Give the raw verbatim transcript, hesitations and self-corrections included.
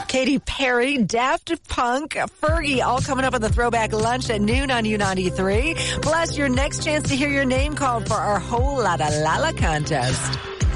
Katy Perry, Daft Punk, Fergie, all coming up on the Throwback Lunch at noon on U ninety-three. Plus, your next chance to hear your name called for our Whole Lotta Lala contest.